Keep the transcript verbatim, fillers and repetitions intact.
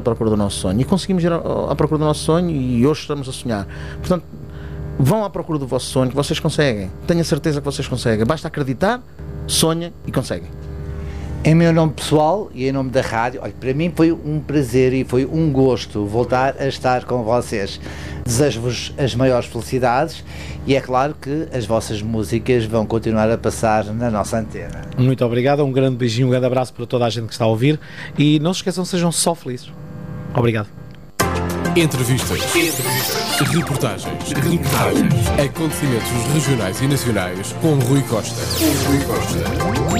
à procura do nosso sonho e conseguimos ir à, à procura do nosso sonho e hoje estamos a sonhar. Portanto, vão à procura do vosso sonho, que vocês conseguem. Tenho a certeza que vocês conseguem. Basta acreditar, sonha e conseguem. Em meu nome pessoal e em nome da rádio, olha, para mim foi um prazer e foi um gosto voltar a estar com vocês. Desejo-vos as maiores felicidades e é claro que as vossas músicas vão continuar a passar na nossa antena. Muito obrigado, um grande beijinho, um grande abraço para toda a gente que está a ouvir e não se esqueçam, sejam só felizes. Obrigado. Entrevistas, Entrevistas. Reportagens, Reportagens, acontecimentos regionais e nacionais com Rui Costa. Com Rui Costa.